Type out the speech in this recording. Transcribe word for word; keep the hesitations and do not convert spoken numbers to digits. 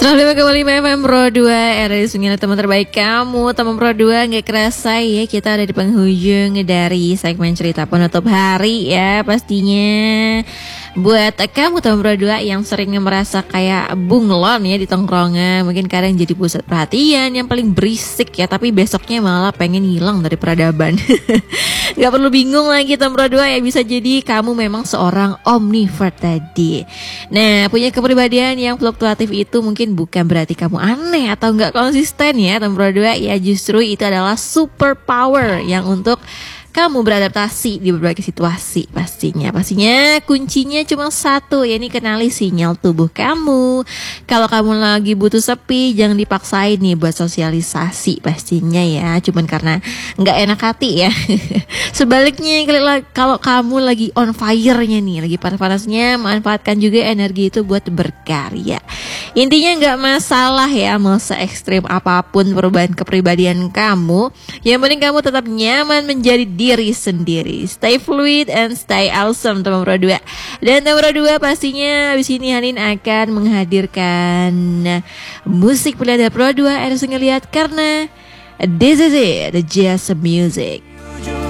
Terlalu kembali F M Pro dua, era di sungai teman terbaik kamu. Teman Pro dua, gak kerasa ya kita ada di penghujung dari segmen cerita penutup hari ya pastinya. Buat kamu teman Pro dua yang sering merasa kayak bunglon ya di tongkrongan, mungkin kadang jadi pusat perhatian yang paling berisik ya, tapi besoknya malah pengen hilang dari peradaban. Gak perlu bingung lagi teman Pro dua ya, bisa jadi kamu memang seorang omnivore tadi. Nah, punya kepribadian yang fluktuatif itu mungkin bukan berarti kamu aneh atau gak konsisten ya teman Pro dua, ya justru itu adalah super power yang untuk kamu beradaptasi di berbagai situasi pastinya. Pastinya kuncinya cuma satu, yakni kenali sinyal tubuh kamu. Kalau kamu lagi butuh sepi, jangan dipaksain nih buat sosialisasi pastinya ya, cuman karena nggak enak hati ya. Sebaliknya kalau kamu lagi on fire-nya nih, lagi panas-panasnya, manfaatkan juga energi itu buat berkarya. Intinya nggak masalah ya mau se-ekstrim apapun perubahan kepribadian kamu, yang penting kamu tetap nyaman menjadi diri sendiri. Stay fluid and stay awesome teman Pro dua. Dan teman Pro dua pastinya abis ini Hanin akan menghadirkan musik pilihan dari Pro dua harus ngeliat karena this is it, the jazz music.